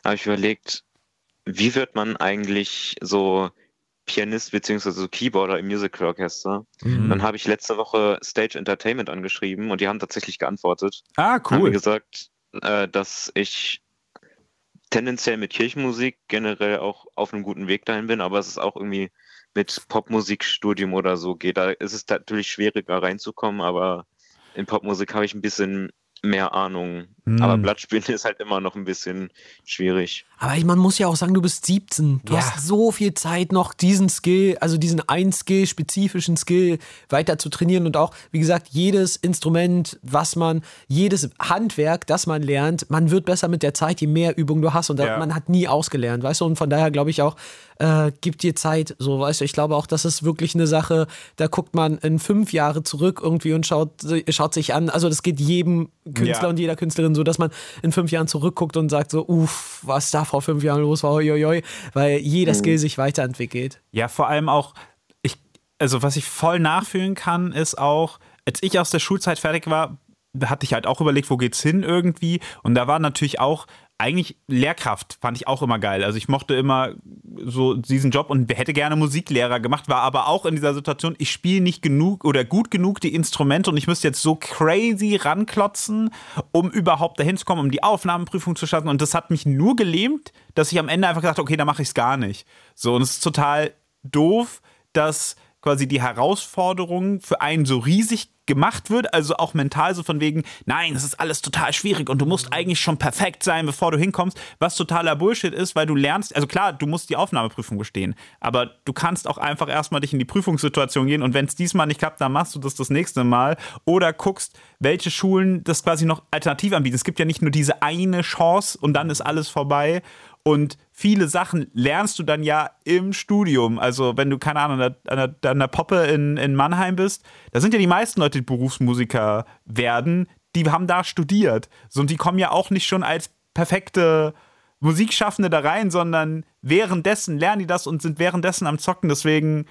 habe ich überlegt, wie wird man eigentlich so Pianist bzw. so Keyboarder im Musical-Orchester? Dann habe ich letzte Woche Stage Entertainment angeschrieben und die haben tatsächlich geantwortet. Ah, Haben mir cool. gesagt, dass ich tendenziell mit Kirchenmusik generell auch auf einem guten Weg dahin bin, aber es ist auch irgendwie mit Popmusikstudium oder so geht. Da ist es natürlich schwieriger reinzukommen, aber in Popmusik habe ich ein bisschen mehr Ahnung. Aber Blattspielen ist halt immer noch ein bisschen schwierig. Aber man muss ja auch sagen, du bist 17. Du Ja. hast so viel Zeit noch, diesen Skill, also diesen einen Skill, spezifischen Skill weiter zu trainieren und auch, wie gesagt, jedes Instrument, jedes Handwerk, das man lernt, man wird besser mit der Zeit, je mehr Übung du hast und man hat nie ausgelernt, weißt du, und von daher glaube ich auch, gib dir Zeit, so, weißt du, ich glaube auch, das ist wirklich eine Sache, da guckt man in 5 Jahre zurück irgendwie und schaut sich an, also das geht jedem Künstler und jeder Künstlerin so, dass man in 5 Jahren zurückguckt und sagt so, was da vor 5 Jahren los war, weil jeder Skill sich weiterentwickelt. Ja, vor allem auch, also was ich voll nachfühlen kann, ist auch, als ich aus der Schulzeit fertig war, hatte ich halt auch überlegt, wo geht's hin irgendwie. Und da war natürlich auch, eigentlich Lehrkraft fand ich auch immer geil. Also ich mochte immer so diesen Job und hätte gerne Musiklehrer gemacht, war aber auch in dieser Situation, ich spiele nicht genug oder gut genug die Instrumente und ich müsste jetzt so crazy ranklotzen, um überhaupt dahin zu kommen, um die Aufnahmeprüfung zu schaffen. Und das hat mich nur gelähmt, dass ich am Ende einfach gesagt habe, okay, dann mache ich es gar nicht. So, und es ist total doof, dass quasi die Herausforderung für einen so riesig gemacht wird, also auch mental so von wegen, nein, das ist alles total schwierig und du musst eigentlich schon perfekt sein, bevor du hinkommst, was totaler Bullshit ist, weil du lernst, also klar, du musst die Aufnahmeprüfung bestehen, aber du kannst auch einfach erstmal dich in die Prüfungssituation gehen und wenn es diesmal nicht klappt, dann machst du das nächste Mal oder guckst, welche Schulen das quasi noch alternativ anbieten. Es gibt ja nicht nur diese eine Chance und dann ist alles vorbei. Und viele Sachen lernst du dann ja im Studium. Also wenn du, keine Ahnung, an der Poppe in Mannheim bist, da sind ja die meisten Leute, die Berufsmusiker werden, die haben da studiert. So, und die kommen ja auch nicht schon als perfekte Musikschaffende da rein, sondern währenddessen lernen die das und sind währenddessen am Zocken. Deswegen,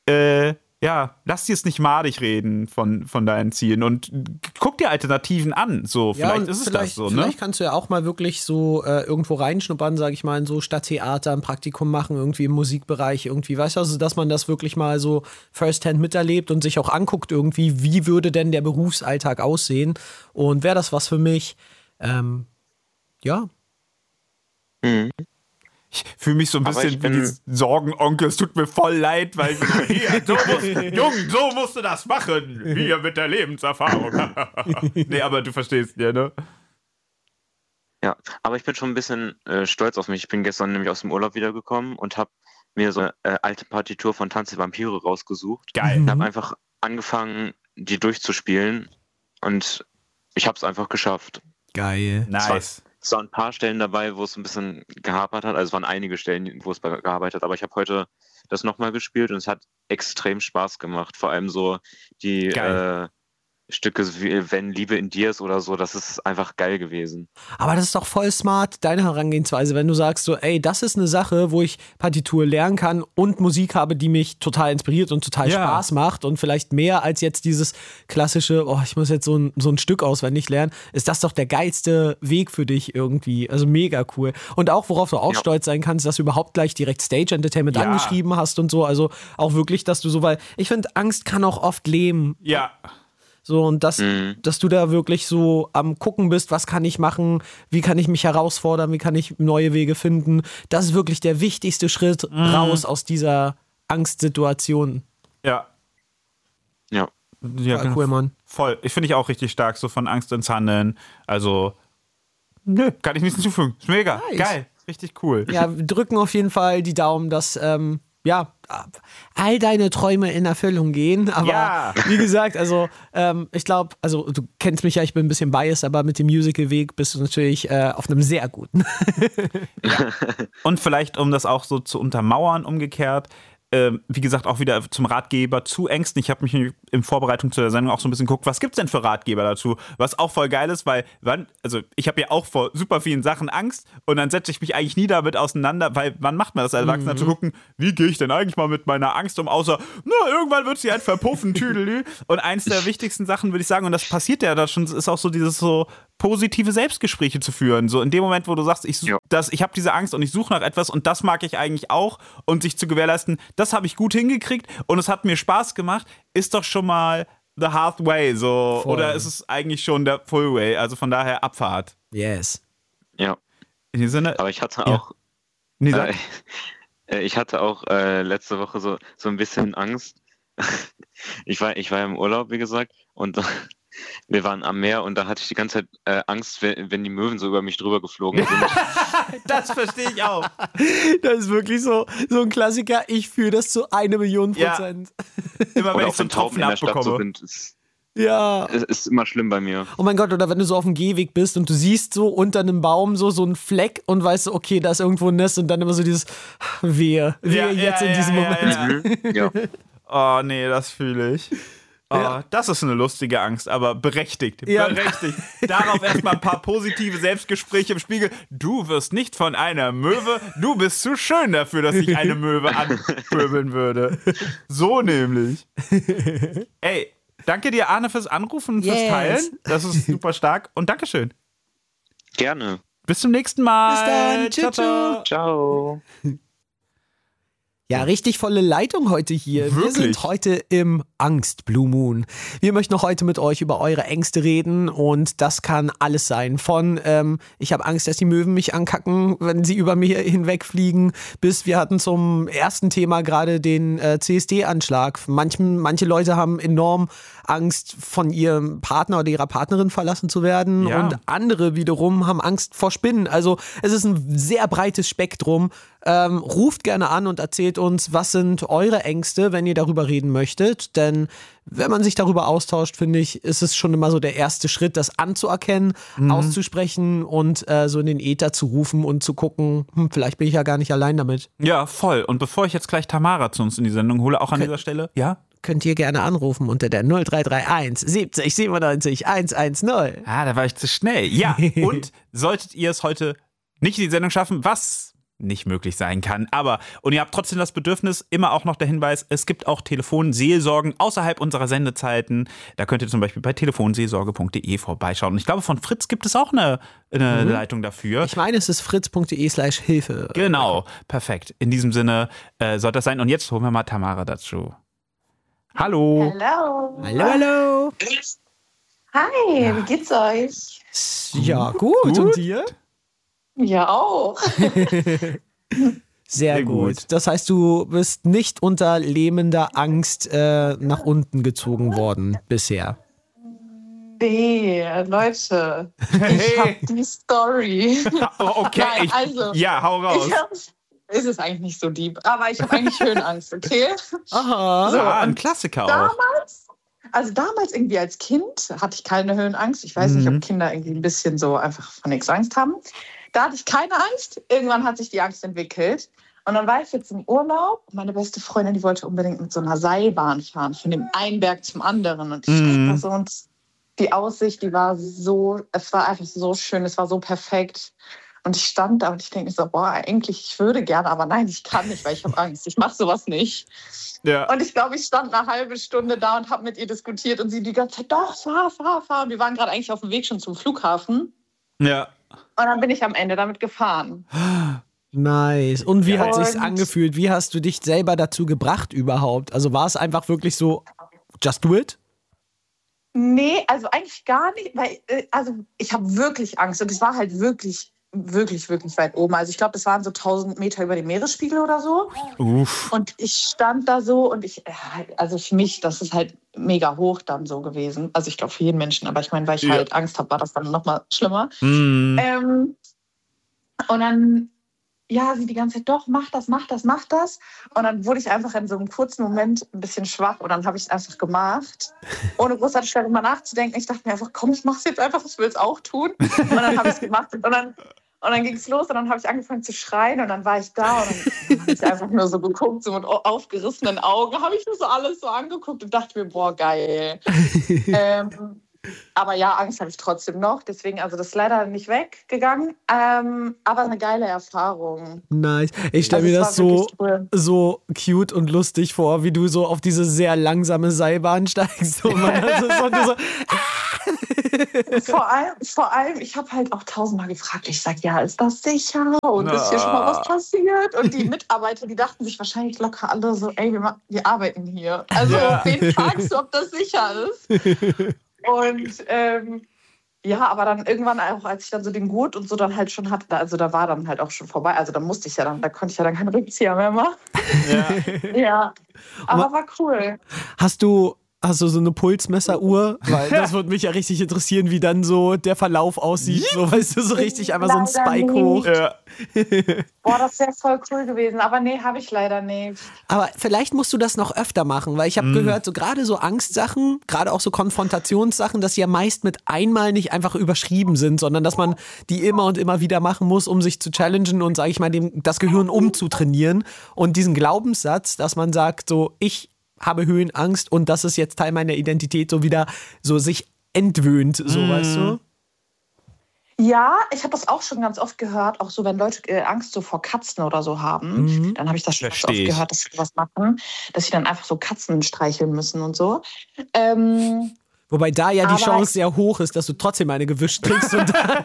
lass dir es nicht madig reden von deinen Zielen und guck dir Alternativen an. So, vielleicht ist es das so, ne? Vielleicht kannst du ja auch mal wirklich so irgendwo reinschnuppern, sag ich mal, in so Stadttheater, ein Praktikum machen, irgendwie im Musikbereich, irgendwie, weißt du, also dass man das wirklich mal so firsthand miterlebt und sich auch anguckt irgendwie, wie würde denn der Berufsalltag aussehen und wäre das was für mich? Ich fühle mich so ein bisschen wie die Sorgenonkel. Es tut mir voll leid, weil so musst du das machen. Hier mit der Lebenserfahrung. Nee, aber du verstehst ja, ne? Ja, aber ich bin schon ein bisschen stolz auf mich. Ich bin gestern nämlich aus dem Urlaub wiedergekommen und habe mir so eine alte Partitur von Tanz der Vampire rausgesucht. Geil. Ich habe einfach angefangen, die durchzuspielen und ich habe es einfach geschafft. Geil. Nice. Es waren ein paar Stellen dabei, wo es ein bisschen gehapert hat. Also es waren einige Stellen, wo es gehapert hat. Aber ich habe heute das nochmal gespielt und es hat extrem Spaß gemacht. Vor allem so die Stücke wie Wenn Liebe in dir ist oder so, das ist einfach geil gewesen. Aber das ist doch voll smart, deine Herangehensweise, wenn du sagst so, ey, das ist eine Sache, wo ich Partitur lernen kann und Musik habe, die mich total inspiriert und total Spaß macht und vielleicht mehr als jetzt dieses klassische, ich muss jetzt so ein Stück auswendig lernen, ist das doch der geilste Weg für dich irgendwie. Also mega cool. Und auch, worauf du auch stolz sein kannst, dass du überhaupt gleich direkt Stage Entertainment angeschrieben hast und so, also auch wirklich, dass du so, weil ich finde, Angst kann auch oft lähmen. Ja. So, und dass du da wirklich so am Gucken bist, was kann ich machen, wie kann ich mich herausfordern, wie kann ich neue Wege finden. Das ist wirklich der wichtigste Schritt raus aus dieser Angstsituation. Ja. Ja. Ja, cool, Mann. Voll. Ich finde ich auch richtig stark, so von Angst ins Handeln. Also, kann ich nichts hinzufügen. Ist mega. Nice. Geil. Richtig cool. Ja, wir drücken auf jeden Fall die Daumen, dass all deine Träume in Erfüllung gehen. Aber wie gesagt, also ich glaube, also du kennst mich ja, ich bin ein bisschen biased, aber mit dem Musical-Weg bist du natürlich auf einem sehr guten. Und vielleicht, um das auch so zu untermauern, umgekehrt, wie gesagt, auch wieder zum Ratgeber zu Ängsten. Ich habe mich in Vorbereitung zu der Sendung auch so ein bisschen geguckt, was gibt's denn für Ratgeber dazu? Was auch voll geil ist, weil ich habe ja auch vor super vielen Sachen Angst und dann setze ich mich eigentlich nie damit auseinander, weil wann macht man das als Erwachsener zu gucken, wie gehe ich denn eigentlich mal mit meiner Angst um, außer, irgendwann wird sie halt verpuffen, tüdelü. Und eins der wichtigsten Sachen, würde ich sagen, und das passiert ja da schon, ist auch so dieses so positive Selbstgespräche zu führen. So in dem Moment, wo du sagst, ich habe diese Angst und ich suche nach etwas und das mag ich eigentlich auch und sich zu gewährleisten, das habe ich gut hingekriegt und es hat mir Spaß gemacht, ist doch schon mal the hard way, so. Voll. Oder ist es eigentlich schon der full way? Also von daher Abfahrt. Yes. Ja. In dem Sinne. Aber ich hatte auch. Ja. Ich hatte auch letzte Woche so ein bisschen Angst. Ich war im Urlaub, wie gesagt, und wir waren am Meer und da hatte ich die ganze Zeit Angst, wenn die Möwen so über mich drüber geflogen sind. Das verstehe ich auch. Das ist wirklich so ein Klassiker. Ich fühle das zu 1.000.000%. Ja. Immer wenn oder ich so einen Tropfen in der Stadt so abbekomme. sind. Ja. Es ist immer schlimm bei mir. Oh mein Gott, oder wenn du so auf dem Gehweg bist und du siehst so unter einem Baum so einen Fleck und weißt so, okay, da ist irgendwo ein Nest und dann immer so dieses Wehe jetzt in diesem Moment. Ja. Oh nee, das fühle ich. Oh, das ist eine lustige Angst, aber berechtigt. Ja. Berechtigt. Darauf erstmal ein paar positive Selbstgespräche im Spiegel. Du wirst nicht von einer Möwe, du bist zu schön dafür, dass ich eine Möwe anpöbeln würde. So nämlich. Ey, danke dir, Arne, fürs Anrufen und fürs Teilen. Das ist super stark. Und Dankeschön. Gerne. Bis zum nächsten Mal. Bis dann. Ciao. Ciao. Ja, richtig volle Leitung heute hier. Wirklich? Wir sind heute im Angst Blue Moon. Wir möchten noch heute mit euch über eure Ängste reden und das kann alles sein. Von ich habe Angst, dass die Möwen mich ankacken, wenn sie über mir hinwegfliegen, bis wir hatten zum ersten Thema gerade den CSD-Anschlag. Manche Leute haben enorm Angst, von ihrem Partner oder ihrer Partnerin verlassen zu werden und andere wiederum haben Angst vor Spinnen. Also es ist ein sehr breites Spektrum. Ruft gerne an und erzählt uns, was sind eure Ängste, wenn ihr darüber reden möchtet. Denn wenn man sich darüber austauscht, finde ich, ist es schon immer so der erste Schritt, das anzuerkennen, auszusprechen und so in den Äther zu rufen und zu gucken, vielleicht bin ich ja gar nicht allein damit. Ja, voll. Und bevor ich jetzt gleich Tamara zu uns in die Sendung hole, auch an dieser Stelle, könnt ihr gerne anrufen unter der 0331 70 97 110. Da war ich zu schnell. Ja, und solltet ihr es heute nicht in die Sendung schaffen, was nicht möglich sein kann, und ihr habt trotzdem das Bedürfnis, immer auch noch der Hinweis, es gibt auch Telefonseelsorgen außerhalb unserer Sendezeiten. Da könnt ihr zum Beispiel bei telefonseelsorge.de vorbeischauen. Und ich glaube, von Fritz gibt es auch eine Leitung dafür. Ich meine, es ist fritz.de/Hilfe. Genau, perfekt. In diesem Sinne soll das sein. Und jetzt holen wir mal Tamara dazu. Hallo. Hallo. Hi, wie geht's euch? Ja, gut. Und dir? Ja, auch. Sehr gut. Das heißt, du bist nicht unter lähmender Angst nach unten gezogen worden bisher. Nee, Leute, ich hab die Story. Okay, Nein, hau raus. Ist es eigentlich nicht so deep, aber ich habe eigentlich Höhenangst, okay? Aha. So, ein Klassiker auch. Damals irgendwie als Kind hatte ich keine Höhenangst. Ich weiß nicht, ob Kinder irgendwie ein bisschen so einfach von nichts Angst haben. Da hatte ich keine Angst. Irgendwann hat sich die Angst entwickelt. Und dann war ich jetzt im Urlaub. Meine beste Freundin, die wollte unbedingt mit so einer Seilbahn fahren, von dem einen Berg zum anderen. Und ich stand da so und die Aussicht, es war einfach so schön, es war so perfekt. Und ich stand da und ich denke mir so, eigentlich, ich würde gerne, aber nein, ich kann nicht, weil ich habe Angst. Ich mache sowas nicht. Ja. Und ich glaube, ich stand eine halbe Stunde da und habe mit ihr diskutiert und sie die ganze Zeit, doch, fahr. Und wir waren gerade eigentlich auf dem Weg schon zum Flughafen. Ja. Und dann bin ich am Ende damit gefahren. Nice. Und wie hat sich's angefühlt? Wie hast du dich selber dazu gebracht überhaupt? Also war es einfach wirklich so, just do it? Nee, also eigentlich gar nicht, weil ich habe wirklich Angst und es war halt wirklich weit oben. Also ich glaube, das waren so 1000 Meter über dem Meeresspiegel oder so. Uff. Und ich stand da so und für mich, das ist halt mega hoch dann so gewesen. Also ich glaube für jeden Menschen, aber ich meine, weil ich halt Angst habe, war das dann nochmal schlimmer. Und dann, sie die ganze Zeit, doch, mach das. Und dann wurde ich einfach in so einem kurzen Moment ein bisschen schwach und dann habe ich es einfach gemacht, ohne großartig darüber nachzudenken. Ich dachte mir einfach, komm, ich mach's jetzt einfach, ich will es auch tun. Und dann habe ich es gemacht und dann Und dann ging es los und dann habe ich angefangen zu schreien und dann war ich da und dann habe ich einfach nur so geguckt, so mit aufgerissenen Augen, habe ich mir so alles so angeguckt und dachte mir, boah, geil. Aber ja, Angst habe ich trotzdem noch, deswegen, also das ist leider nicht weggegangen, aber eine geile Erfahrung. Nice. Ich stelle mir das so cute und lustig vor, wie du so auf diese sehr langsame Seilbahn steigst. Und man so Vor allem, ich habe halt auch 1000-mal gefragt. Ich sage, ja, ist das sicher? Und ist hier schon mal was passiert? Und die Mitarbeiter, die dachten sich wahrscheinlich locker alle so, ey, wir arbeiten hier. Also, wen fragst du, ob das sicher ist? Und ja, aber dann irgendwann auch, als ich dann so den Gurt und so dann halt schon hatte, also da war dann halt auch schon vorbei. Also da musste ich ja dann, da konnte ich ja dann keinen Rückzieher mehr machen. Ja, aber war cool. Hast du so eine Pulsmesseruhr? Weil das würde mich ja richtig interessieren, wie dann so der Verlauf aussieht. So, weißt du, so richtig einfach so ein Spike hoch. Ja. Boah, das wäre voll cool gewesen. Aber nee, habe ich leider nicht. Aber vielleicht musst du das noch öfter machen, weil ich habe gehört, so gerade so Angstsachen, gerade auch so Konfrontationssachen, dass sie ja meist mit einmal nicht einfach überschrieben sind, sondern dass man die immer und immer wieder machen muss, um sich zu challengen und, sage ich mal, das Gehirn umzutrainieren. Und diesen Glaubenssatz, dass man sagt, so, ich habe Höhenangst und das ist jetzt Teil meiner Identität, so wieder so sich entwöhnt, so, weißt du? Ja, ich habe das auch schon ganz oft gehört, auch so, wenn Leute Angst so vor Katzen oder so haben, dann habe ich das schon oft gehört, dass sie was machen, dass sie dann einfach so Katzen streicheln müssen und so. Wobei da ja die Chance sehr hoch ist, dass du trotzdem eine gewischt kriegst und dann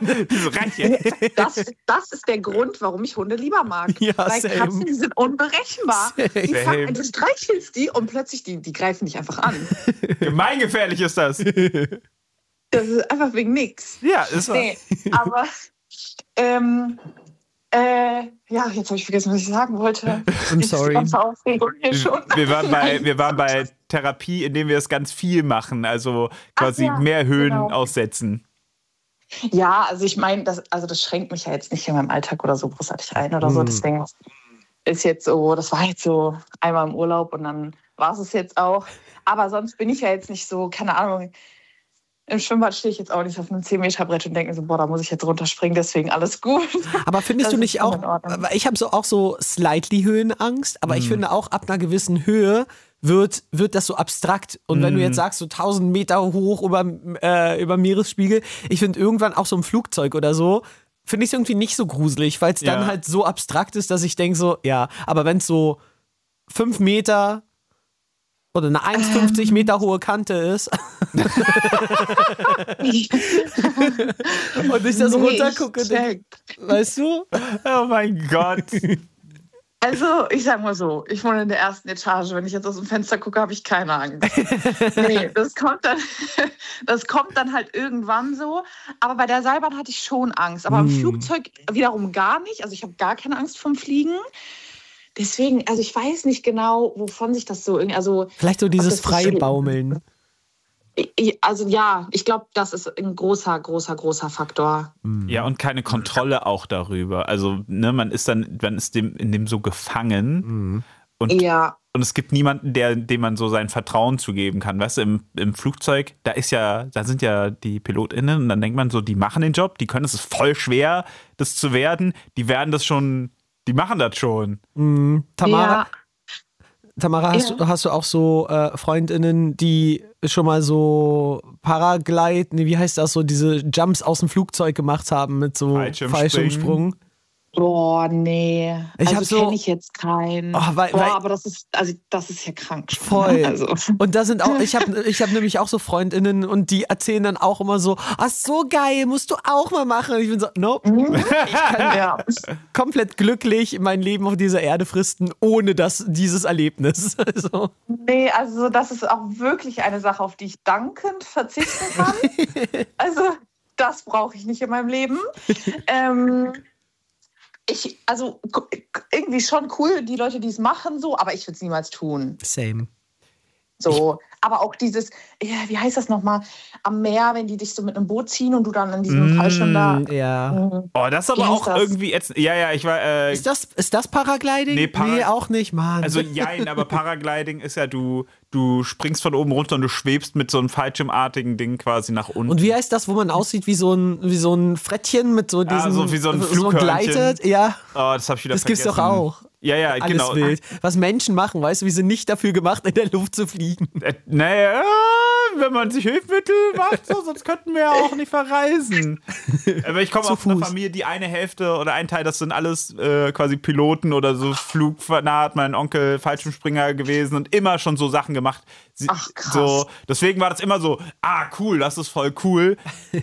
das ist der Grund, warum ich Hunde lieber mag. Ja, weil same. Katzen, die sind unberechenbar. Du streichelst die und plötzlich, die greifen dich einfach an. Gemeingefährlich ist das. Das ist einfach wegen nix. Ja, ist wahr. Nee, aber ja, jetzt habe ich vergessen, was ich sagen wollte. I'm sorry. Die ganze Aufregung hier schon. Wir waren bei Therapie, in dem wir es ganz viel machen, also quasi mehr Höhen aussetzen. Ja, also ich meine, das schränkt mich ja jetzt nicht in meinem Alltag oder so großartig ein oder so. Deswegen ist jetzt so, das war jetzt so einmal im Urlaub und dann war es jetzt auch. Aber sonst bin ich ja jetzt nicht so, keine Ahnung. Im Schwimmbad stehe ich jetzt auch nicht auf einem 10-Meter-Brett und denke mir so, boah, da muss ich jetzt runterspringen, deswegen alles gut. Aber findest du nicht auch, ich habe auch so slightly Höhenangst, aber ich finde auch, ab einer gewissen Höhe wird das so abstrakt. Und wenn du jetzt sagst, so 1000 Meter hoch über Meeresspiegel, ich finde irgendwann auch so ein Flugzeug oder so, finde ich es irgendwie nicht so gruselig, weil es dann halt so abstrakt ist, dass ich denke so, ja, aber wenn es so 5 Meter oder eine 1,50 Meter hohe Kante ist und ich da so runtergucke, weißt du? Oh mein Gott. Also, ich sag mal so, ich wohne in der ersten Etage. Wenn ich jetzt aus dem Fenster gucke, habe ich keine Angst. Nee, das kommt dann halt irgendwann so. Aber bei der Seilbahn hatte ich schon Angst. Aber im Flugzeug wiederum gar nicht. Also ich habe gar keine Angst vom Fliegen. Deswegen, also ich weiß nicht genau, wovon sich das so irgendwie, also vielleicht so dieses Freibaumeln. Also ja, ich glaube, das ist ein großer Faktor. Ja, und keine Kontrolle auch darüber. Also, ne, man ist in dem so gefangen. Und es gibt niemanden, dem man so sein Vertrauen zugeben kann. Weißt du, im Flugzeug, da sind ja die PilotInnen und dann denkt man so, die machen den Job, die können, es ist voll schwer, das zu werden. Die machen das schon. Tamara, hast du auch so FreundInnen, die schon mal so wie heißt das, so diese Jumps aus dem Flugzeug gemacht haben mit so Fallschirmsprung? Boah, nee. Also kenne ich jetzt keinen. Aber das ist ja krank. Voll. Also. Und da sind auch, ich hab nämlich auch so FreundInnen und die erzählen dann auch immer so, so geil, musst du auch mal machen. Und ich bin so, nope. Ich kann komplett glücklich mein Leben auf dieser Erde fristen, ohne dieses Erlebnis. Also. Nee, also das ist auch wirklich eine Sache, auf die ich dankend verzichten kann. Also das brauche ich nicht in meinem Leben. Irgendwie schon cool, die Leute, die es machen, so, aber ich würde es niemals tun. Same. So, aber auch dieses, ja, wie heißt das nochmal, am Meer, wenn die dich so mit einem Boot ziehen und du dann in diesem Fallschirm da. Ja. Oh, das ist aber auch irgendwie jetzt. Ja, ich war. Ist das Paragliding? Nee, auch nicht, Mann. Also jein, aber Paragliding ist ja, du springst von oben runter und du schwebst mit so einem fallschirmartigen Ding quasi nach unten. Und wie heißt das, wo man aussieht wie so ein Frettchen mit so diesem so wie so ein Flughörnchen. gleitet? Ja. Oh, das hab ich wieder das vergessen. gibt's doch auch. Ja, Alles genau. wild. Was Menschen machen, weißt du, wir sind nicht dafür gemacht, in der Luft zu fliegen. Naja, wenn man sich Hilfsmittel macht, so, sonst könnten wir ja auch nicht verreisen. Aber ich komme aus einer Familie, die eine Hälfte oder ein Teil, das sind alles quasi Piloten oder so Flugfanaten, mein Onkel Fallschirmspringer gewesen und immer schon so Sachen gemacht. Ach, krass. So, deswegen war das immer so, cool, das ist voll cool.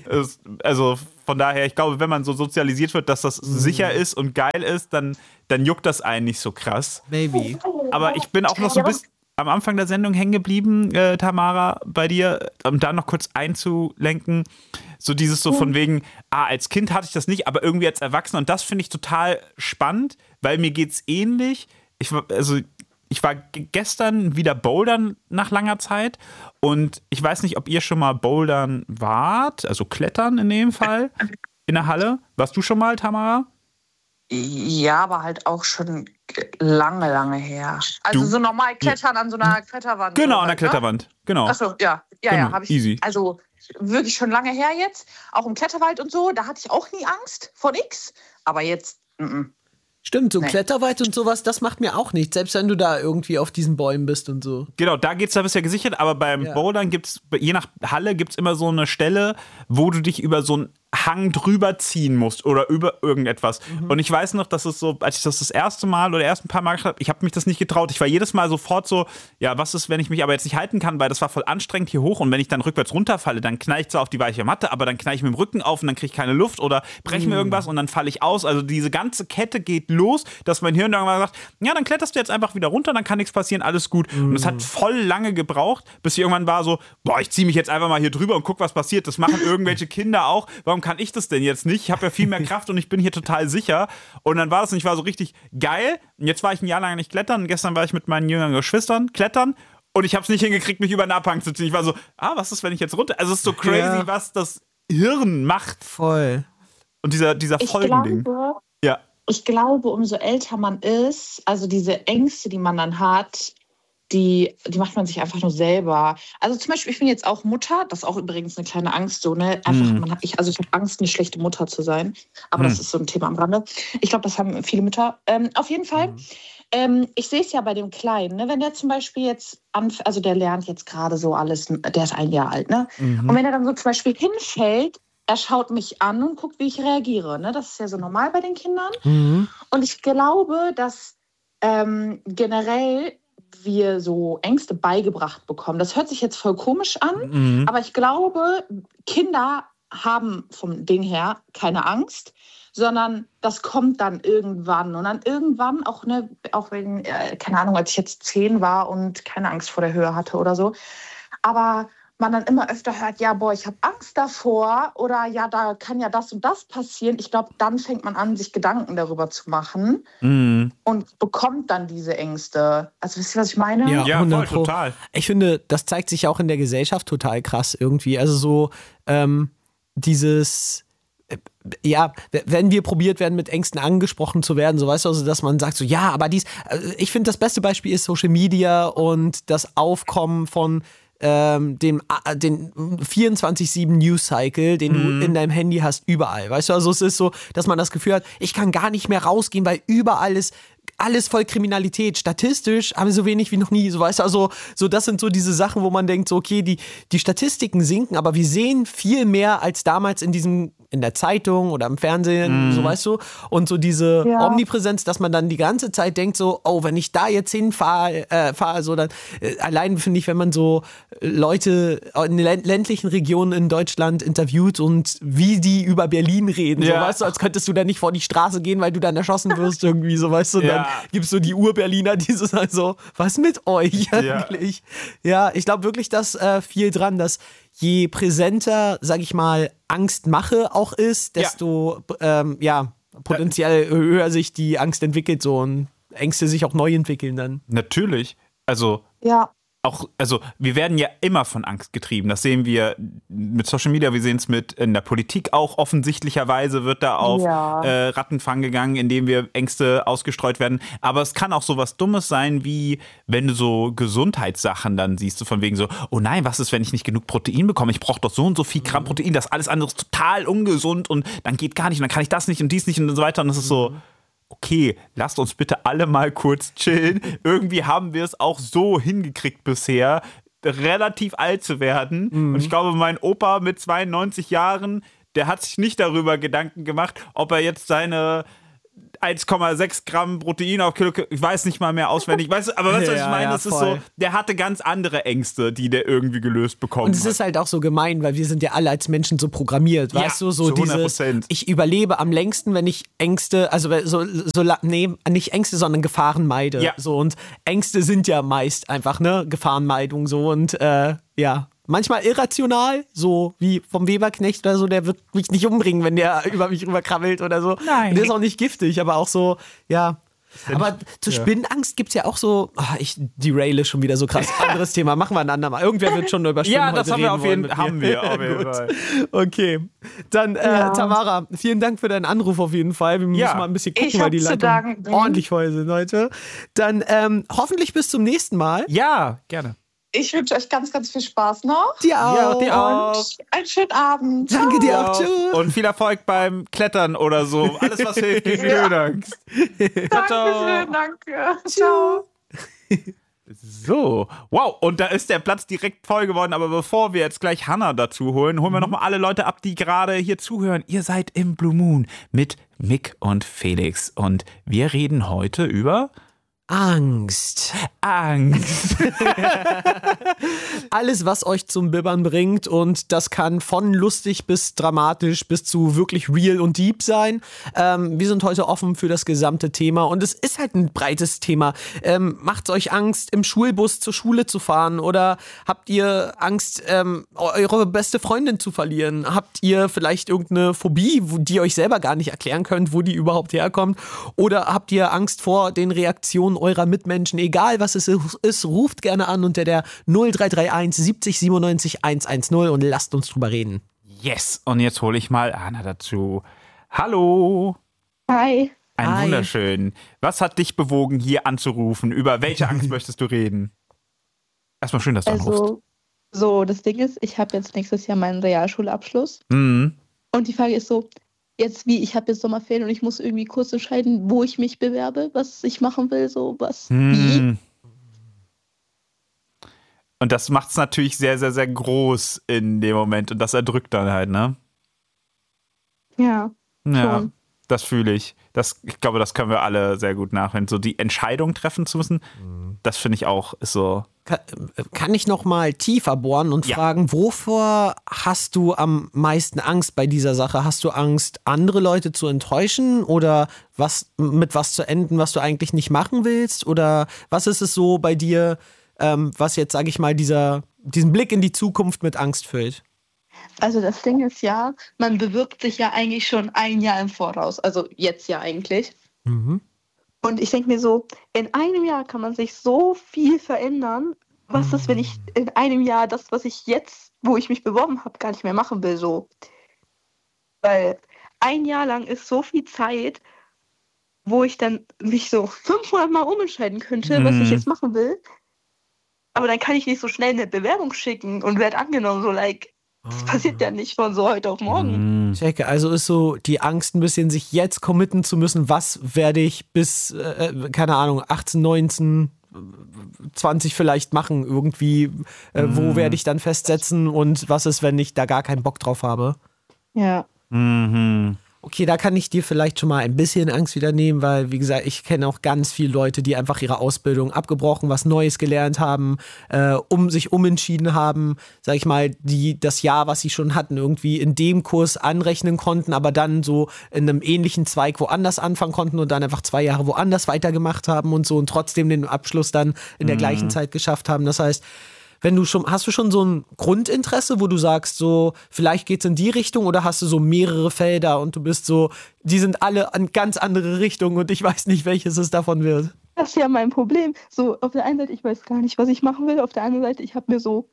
Also von daher, ich glaube, wenn man so sozialisiert wird, dass das sicher ist und geil ist, dann juckt das einen nicht so krass. Maybe. Aber ich bin auch noch so ein bisschen am Anfang der Sendung hängen geblieben, Tamara, bei dir, um da noch kurz einzulenken. So dieses so von wegen, als Kind hatte ich das nicht, aber irgendwie als Erwachsener. Und das finde ich total spannend, weil mir geht's ähnlich. Ich war gestern wieder bouldern nach langer Zeit und ich weiß nicht, ob ihr schon mal bouldern wart, also klettern in dem Fall, in der Halle. Warst du schon mal, Tamara? Ja, aber halt auch schon lange her. Also so normal klettern an so einer Kletterwand. Genau, an der Kletterwand. Genau. Achso, ja, habe ich. Easy. Also wirklich schon lange her jetzt. Auch im Kletterwald und so, da hatte ich auch nie Angst vor nix. Aber jetzt, Stimmt, so Kletterwald und sowas, das macht mir auch nichts, selbst wenn du da irgendwie auf diesen Bäumen bist und so. Genau, da geht's da bisher gesichert, aber beim Bouldern gibt's, je nach Halle gibt's immer so eine Stelle, wo du dich über so einen Hang drüber ziehen musst oder über irgendetwas. Und ich weiß noch, dass es so, als ich das erste Mal oder erst ein paar Mal gemacht habe, ich habe mich das nicht getraut. Ich war jedes Mal sofort so, ja, was ist, wenn ich mich aber jetzt nicht halten kann, weil das war voll anstrengend hier hoch und wenn ich dann rückwärts runterfalle, dann knall ich zwar auf die weiche Matte, aber dann knall ich mit dem Rücken auf und dann kriege ich keine Luft oder breche mir irgendwas und dann falle ich aus. Also diese ganze Kette geht los, dass mein Hirn irgendwann sagt, ja, dann kletterst du jetzt einfach wieder runter, dann kann nichts passieren, alles gut. Und es hat voll lange gebraucht, bis ich irgendwann war so, ich ziehe mich jetzt einfach mal hier drüber und guck, was passiert. Das machen irgendwelche Kinder auch. Warum kann ich das denn jetzt nicht? Ich habe ja viel mehr Kraft und ich bin hier total sicher. Und dann war das und ich war so richtig geil. Und jetzt war ich ein Jahr lang nicht klettern und gestern war ich mit meinen jüngeren Geschwistern klettern und ich habe es nicht hingekriegt, mich über einen Abhang zu ziehen. Ich war so, was ist, wenn ich jetzt runter... Also es ist so crazy, was das Hirn macht. Voll. Und dieser Folgending. Ich glaube, umso älter man ist, also diese Ängste, die man dann hat, die macht man sich einfach nur selber. Also zum Beispiel, ich bin jetzt auch Mutter, das ist auch übrigens eine kleine Angst, so, ne? Einfach, ich habe Angst, eine schlechte Mutter zu sein. Aber das ist so ein Thema am Rande. Ich glaube, das haben viele Mütter. Auf jeden Fall, ich sehe es ja bei dem Kleinen, ne? Wenn der zum Beispiel jetzt also der lernt jetzt gerade so alles, der ist 1 Jahr alt, ne? Und wenn er dann so zum Beispiel hinfällt, er schaut mich an und guckt, wie ich reagiere. Ne? Das ist ja so normal bei den Kindern. Und ich glaube, dass generell wir so Ängste beigebracht bekommen. Das hört sich jetzt voll komisch an, aber ich glaube, Kinder haben vom Ding her keine Angst, sondern das kommt dann irgendwann. Und dann irgendwann, auch wegen, keine Ahnung, als ich jetzt 10 war und keine Angst vor der Höhe hatte oder so, aber man dann immer öfter hört, ich habe Angst davor oder ja, da kann ja das und das passieren. Ich glaube, dann fängt man an, sich Gedanken darüber zu machen und bekommt dann diese Ängste. Also wisst ihr, was ich meine? Ja, voll, total. Ich finde, das zeigt sich auch in der Gesellschaft total krass irgendwie. Also so dieses... wenn wir probiert werden, mit Ängsten angesprochen zu werden, so weißt du, also, dass man sagt so, ja, aber ich finde, das beste Beispiel ist Social Media und das Aufkommen von den 24/7 News-Cycle, den du in deinem Handy hast, überall. Weißt du, also es ist so, dass man das Gefühl hat, ich kann gar nicht mehr rausgehen, weil überall ist alles voll Kriminalität. Statistisch haben wir so wenig wie noch nie. So, weißt du, also so, das sind so diese Sachen, wo man denkt, so, okay, die Statistiken sinken, aber wir sehen viel mehr als damals in der Zeitung oder im Fernsehen, so, weißt du. Und so diese Omnipräsenz, dass man dann die ganze Zeit denkt, so, wenn ich da jetzt hinfahre, so dann, allein finde ich, wenn man so Leute in ländlichen Regionen in Deutschland interviewt und wie die über Berlin reden, so, weißt du, als könntest du da nicht vor die Straße gehen, weil du dann erschossen wirst irgendwie, so, weißt du, und dann gibt's so die Ur-Berliner, die so sagen, so, was mit euch eigentlich? Ja, ich glaube wirklich, dass viel dran, dass je präsenter, sag ich mal, Angstmache auch ist, desto potenziell höher sich die Angst entwickelt so und Ängste sich auch neu entwickeln dann. Natürlich. Also auch, also wir werden ja immer von Angst getrieben. Das sehen wir mit Social Media, wir sehen es in der Politik auch. Offensichtlicherweise wird da auf Rattenfang gegangen, indem wir Ängste ausgestreut werden. Aber es kann auch so was Dummes sein, wie wenn du so Gesundheitssachen dann siehst, so von wegen so, oh nein, was ist, wenn ich nicht genug Protein bekomme? Ich brauche doch so und so viel Gramm Protein, das alles andere ist total ungesund und dann geht gar nicht und dann kann ich das nicht und dies nicht und so weiter. Und das ist so, okay, lasst uns bitte alle mal kurz chillen. Irgendwie haben wir es auch so hingekriegt bisher, relativ alt zu werden. Und ich glaube, mein Opa mit 92 Jahren, der hat sich nicht darüber Gedanken gemacht, ob er jetzt seine 1,6 Gramm Protein auf Kilo, ich weiß nicht mal mehr auswendig, weißt du, aber weißt du, was ich meine? Das ist so, der hatte ganz andere Ängste, die der irgendwie gelöst bekommen hat. Und es ist halt auch so gemein, weil wir sind ja alle als Menschen so programmiert, weißt du, so dieses, ich überlebe am längsten, wenn ich Ängste, also nicht Ängste, sondern Gefahren meide. Ja. So, und Ängste sind ja meist einfach, ne, Gefahrenmeidung so und manchmal irrational, so wie vom Weberknecht oder so, der wird mich nicht umbringen, wenn der über mich rüberkrabbelt oder so. Nein. Und der ist auch nicht giftig, aber auch so, ja. Aber zur Spinnenangst gibt es ja auch so, ich deraile schon wieder so krass. Anderes Thema, machen wir ein andermal. Irgendwer wird schon über Spinnen ja, das heute haben reden wir auf jeden Fall. Okay, dann Tamara, vielen Dank für deinen Anruf auf jeden Fall. Wir müssen mal ein bisschen gucken, weil die Leitungen ordentlich voll sind heute. Dann hoffentlich bis zum nächsten Mal. Ja, gerne. Ich wünsche euch ganz, ganz viel Spaß noch. Dir auch. Ja, dir auch. Und einen schönen Abend. Danke dir auch. Tschüss. Und viel Erfolg beim Klettern oder so. Alles, was hilft gegen Höhenangst. Dankeschön, danke. Ciao. So, wow, und da ist der Platz direkt voll geworden, aber bevor wir jetzt gleich Hannah dazu holen wir nochmal alle Leute ab, die gerade hier zuhören. Ihr seid im Blue Moon mit Mick und Felix und wir reden heute über Angst. Alles, was euch zum Bibbern bringt und das kann von lustig bis dramatisch bis zu wirklich real und deep sein. Wir sind heute offen für das gesamte Thema und es ist halt ein breites Thema. Macht's euch Angst, im Schulbus zur Schule zu fahren oder habt ihr Angst, eure beste Freundin zu verlieren? Habt ihr vielleicht irgendeine Phobie, die ihr euch selber gar nicht erklären könnt, wo die überhaupt herkommt? Oder habt ihr Angst vor den Reaktionen eurer Mitmenschen, egal was es ist, ruft gerne an unter der 0331 70 97 110 und lasst uns drüber reden. Yes, und jetzt hole ich mal Anna dazu. Hallo. Hi. Ein wunderschön. Was hat dich bewogen, hier anzurufen? Über welche Angst möchtest du reden? Erstmal schön, dass du anrufst. So, das Ding ist, ich habe jetzt nächstes Jahr meinen Realschulabschluss. Mhm. Und die Frage ist so, ich habe jetzt Sommerferien und ich muss irgendwie kurz entscheiden, wo ich mich bewerbe, was ich machen will, so was, wie. Und das macht es natürlich sehr, sehr, sehr groß in dem Moment und das erdrückt dann halt, ne? Ja, schon. Das fühle ich. Ich glaube, das können wir alle sehr gut nachvollziehen. So die Entscheidung treffen zu müssen, das finde ich auch, ist so. Kann ich noch mal tiefer bohren und fragen, wovor hast du am meisten Angst bei dieser Sache? Hast du Angst, andere Leute zu enttäuschen oder mit was zu enden, was du eigentlich nicht machen willst? Oder was ist es so bei dir, was jetzt, sage ich mal, diesen Blick in die Zukunft mit Angst füllt? Also das Ding ist ja, man bewirbt sich ja eigentlich schon ein Jahr im Voraus, also jetzt ja eigentlich. Mhm. Und ich denke mir so, in einem Jahr kann man sich so viel verändern. Was ist, wenn ich in einem Jahr das, was ich jetzt, wo ich mich beworben habe, gar nicht mehr machen will, so. Weil ein Jahr lang ist so viel Zeit, wo ich dann mich so 500 Mal umentscheiden könnte, was ich jetzt machen will. Aber dann kann ich nicht so schnell eine Bewerbung schicken und werde angenommen, so das passiert ja nicht von so heute auf morgen. Checke, also ist so die Angst ein bisschen, sich jetzt committen zu müssen, was werde ich bis, keine Ahnung, 18, 19, 20 vielleicht machen irgendwie, wo werde ich dann festsetzen und was ist, wenn ich da gar keinen Bock drauf habe? Ja. Okay, da kann ich dir vielleicht schon mal ein bisschen Angst wieder nehmen, weil, wie gesagt, ich kenne auch ganz viele Leute, die einfach ihre Ausbildung abgebrochen, was Neues gelernt haben, sich umentschieden haben, sag ich mal, die das Jahr, was sie schon hatten, irgendwie in dem Kurs anrechnen konnten, aber dann so in einem ähnlichen Zweig woanders anfangen konnten und dann einfach 2 Jahre woanders weitergemacht haben und so und trotzdem den Abschluss dann in der gleichen Zeit geschafft haben. Das heißt, hast du schon so ein Grundinteresse, wo du sagst, so, vielleicht geht's in die Richtung oder hast du so mehrere Felder und du bist so, die sind alle an ganz andere Richtungen und ich weiß nicht, welches es davon wird? Das ist ja mein Problem. So, auf der einen Seite, ich weiß gar nicht, was ich machen will. Auf der anderen Seite, ich habe mir so,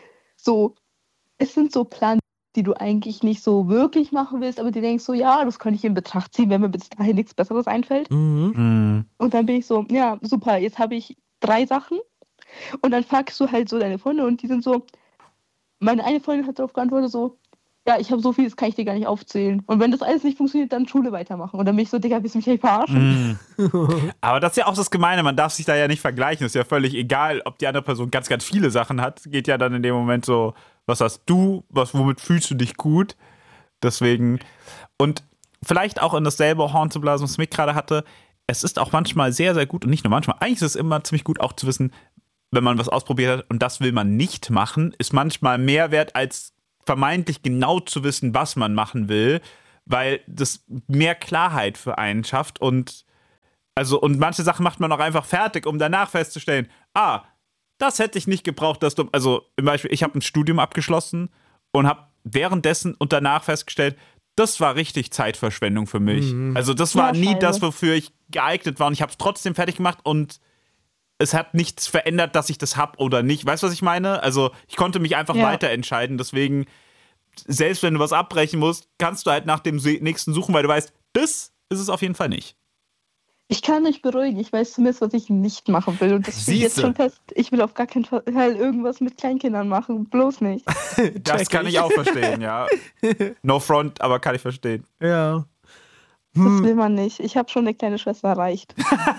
es sind so Pläne, die du eigentlich nicht so wirklich machen willst, aber die denkst so, ja, das kann ich in Betracht ziehen, wenn mir bis dahin nichts Besseres einfällt. Mhm. Und dann bin ich so, ja, super, jetzt habe ich 3 Sachen. Und dann fragst du halt so deine Freunde und die sind so, meine eine Freundin hat darauf geantwortet so, ja, ich habe so viel, das kann ich dir gar nicht aufzählen. Und wenn das alles nicht funktioniert, dann Schule weitermachen. Und dann bin ich so, Digga, willst du mich echt verarschen? Aber das ist ja auch das Gemeine, man darf sich da ja nicht vergleichen. Ist ja völlig egal, ob die andere Person ganz, ganz viele Sachen hat. Geht ja dann in dem Moment so, was hast du, womit fühlst du dich gut? Deswegen, und vielleicht auch in dasselbe Horn zu blasen, was Mick gerade hatte, es ist auch manchmal sehr, sehr gut, und nicht nur manchmal, eigentlich ist es immer ziemlich gut auch zu wissen, wenn man was ausprobiert hat und das will man nicht machen, ist manchmal mehr wert, als vermeintlich genau zu wissen, was man machen will, weil das mehr Klarheit für einen schafft und manche Sachen macht man auch einfach fertig, um danach festzustellen, das hätte ich nicht gebraucht, dass du, also zum Beispiel, ich habe ein Studium abgeschlossen und habe währenddessen und danach festgestellt, das war richtig Zeitverschwendung für mich. Also das war nie das, wofür ich geeignet war und ich habe es trotzdem fertig gemacht und es hat nichts verändert, dass ich das hab oder nicht. Weißt du, was ich meine? Also ich konnte mich einfach weiter entscheiden. Deswegen, selbst wenn du was abbrechen musst, kannst du halt nach dem nächsten suchen, weil du weißt, das ist es auf jeden Fall nicht. Ich kann mich beruhigen. Ich weiß zumindest, was ich nicht machen will. Und das steht jetzt schon fest. Ich will auf gar keinen Fall irgendwas mit Kleinkindern machen. Bloß nicht. Das kann ich auch verstehen, ja. No front, aber kann ich verstehen. Ja. Das will man nicht. Ich habe schon eine kleine Schwester erreicht.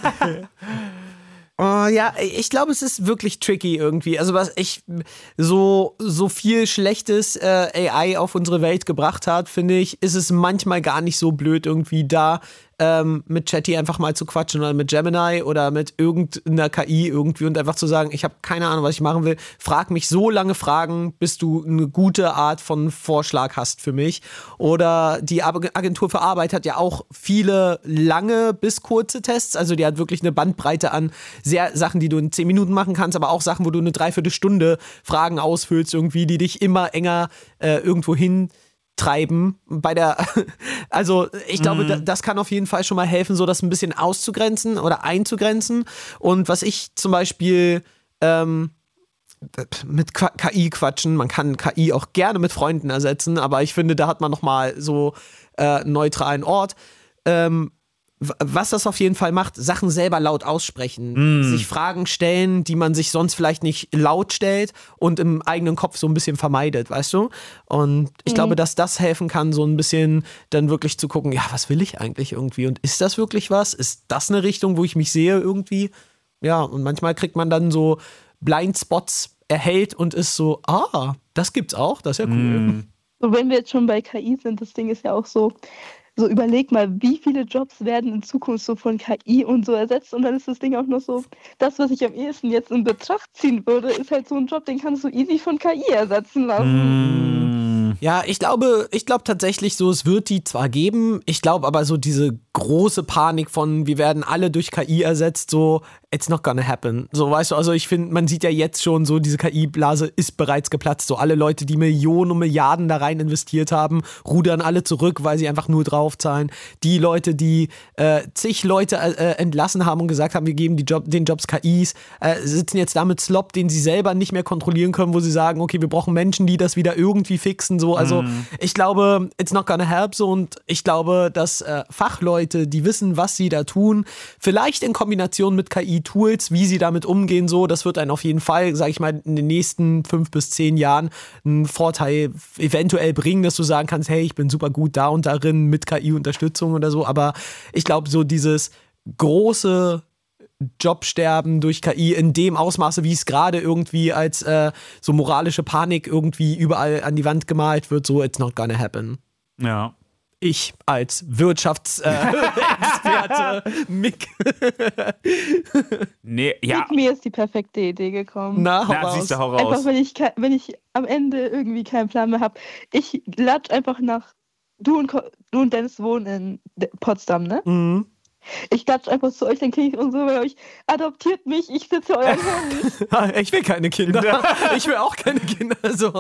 Oh, ja, ich glaube, es ist wirklich tricky irgendwie. Also was ich so viel schlechtes AI auf unsere Welt gebracht hat, finde ich, ist es manchmal gar nicht so blöd irgendwie da mit Chatty einfach mal zu quatschen oder mit Gemini oder mit irgendeiner KI irgendwie und einfach zu sagen, ich habe keine Ahnung, was ich machen will. Frag mich so lange Fragen, bis du eine gute Art von Vorschlag hast für mich. Oder die Agentur für Arbeit hat ja auch viele lange bis kurze Tests. Also die hat wirklich eine Bandbreite an Sachen, die du in 10 Minuten machen kannst, aber auch Sachen, wo du eine Dreiviertelstunde Fragen ausfüllst irgendwie, die dich immer enger irgendwo hin treiben also ich glaube, das kann auf jeden Fall schon mal helfen, so das ein bisschen auszugrenzen oder einzugrenzen. Und was ich zum Beispiel mit KI quatschen, man kann KI auch gerne mit Freunden ersetzen, aber ich finde, da hat man nochmal so einen neutralen Ort. Was das auf jeden Fall macht, Sachen selber laut aussprechen, sich Fragen stellen, die man sich sonst vielleicht nicht laut stellt und im eigenen Kopf so ein bisschen vermeidet, weißt du? Und ich glaube, dass das helfen kann, so ein bisschen dann wirklich zu gucken, ja, was will ich eigentlich irgendwie? Und ist das wirklich was? Ist das eine Richtung, wo ich mich sehe irgendwie? Ja, und manchmal kriegt man dann so Blindspots erhellt und ist so, das gibt's auch, das ist ja cool. Und wenn wir jetzt schon bei KI sind, das Ding ist ja auch so überleg mal, wie viele Jobs werden in Zukunft so von KI und so ersetzt und dann ist das Ding auch noch so, das, was ich am ehesten jetzt in Betracht ziehen würde, ist halt so ein Job, den kannst du easy von KI ersetzen lassen. Ja, ich glaube tatsächlich so, es wird die zwar geben, ich glaube aber so diese große Panik von, wir werden alle durch KI ersetzt, so, it's not gonna happen. So, weißt du, also ich finde, man sieht ja jetzt schon so, diese KI-Blase ist bereits geplatzt. So, alle Leute, die Millionen und Milliarden da rein investiert haben, rudern alle zurück, weil sie einfach nur draufzahlen. Die Leute, die zig Leute entlassen haben und gesagt haben, wir geben den Jobs KIs, sitzen jetzt da mit Slop, den sie selber nicht mehr kontrollieren können, wo sie sagen, okay, wir brauchen Menschen, die das wieder irgendwie fixen. So, also ich glaube, it's not gonna help. So, und ich glaube, dass Fachleute, die wissen, was sie da tun, vielleicht in Kombination mit KI-Tools, wie sie damit umgehen, so, das wird einen auf jeden Fall, sag ich mal, in den nächsten 5 bis 10 Jahren einen Vorteil eventuell bringen, dass du sagen kannst, hey, ich bin super gut da und darin mit KI-Unterstützung oder so, aber ich glaube, so dieses große Jobsterben durch KI in dem Ausmaße, wie es gerade irgendwie als so moralische Panik irgendwie überall an die Wand gemalt wird, so, it's not gonna happen. Ja. Ich als Wirtschaftsexperte, Mick. Nee, ja. Mit mir ist die perfekte Idee gekommen. Siehst du, hau raus. Einfach, wenn ich am Ende irgendwie keinen Plan mehr habe. Ich latsch einfach nach. Du und Dennis wohnen in Potsdam, ne? Mhm. Ich latsch einfach zu euch, dann kriege ich und so bei euch. Adoptiert mich, ich sitze euer Haus. Ich will keine Kinder. Ich will auch keine Kinder. So.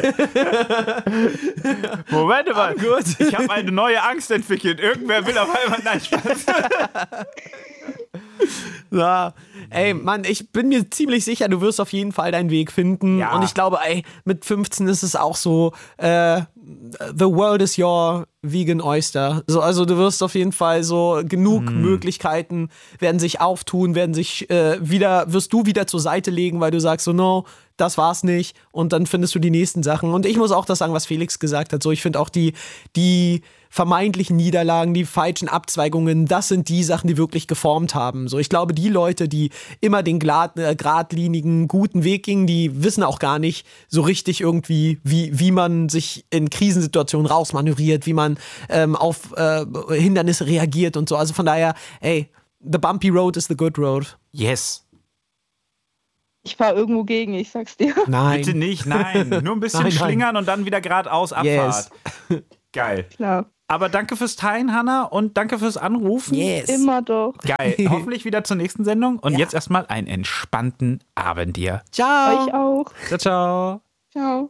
Moment mal. Gut. Ich habe eine neue Angst entwickelt. Irgendwer will auf einmal. Nein, Spaß. Ja, ey, Mann, ich bin mir ziemlich sicher, du wirst auf jeden Fall deinen Weg finden. Ja. Und ich glaube, ey, mit 15 ist es auch so, the world is your vegan oyster. So, also du wirst auf jeden Fall so genug Möglichkeiten werden sich auftun, wirst du wieder zur Seite legen, weil du sagst so, no, das war's nicht. Und dann findest du die nächsten Sachen. Und ich muss auch das sagen, was Felix gesagt hat. So, ich finde auch die vermeintlichen Niederlagen, die falschen Abzweigungen, das sind die Sachen, die wirklich geformt haben. So, ich glaube, die Leute, die immer den geradlinigen, guten Weg gingen, die wissen auch gar nicht so richtig irgendwie, wie man sich in Krisensituationen rausmanövriert, wie man auf Hindernisse reagiert und so. Also von daher, ey, the bumpy road is the good road. Yes. Ich fahre irgendwo gegen, ich sag's dir. Nein. Bitte nicht, nein. Nur ein bisschen Nein. schlingern und dann wieder geradeaus Abfahrt. Yes. Geil. Klar. Aber danke fürs Teilen, Hanna, und danke fürs Anrufen. Yes. Immer doch. Geil. Hoffentlich wieder zur nächsten Sendung. Und jetzt erstmal einen entspannten Abend dir. Ciao. Euch auch. Ciao, ciao. Ciao.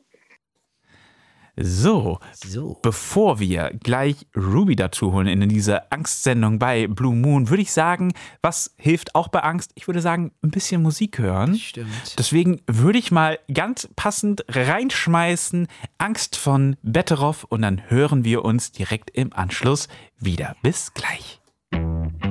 So, So. bevor wir gleich Ruby dazu holen in diese Angstsendung bei Blue Moon, würde ich sagen, was hilft auch bei Angst? Ich würde sagen, ein bisschen Musik hören. Stimmt. Deswegen würde ich mal ganz passend reinschmeißen, Angst von Betteroff, und dann hören wir uns direkt im Anschluss wieder. Bis gleich.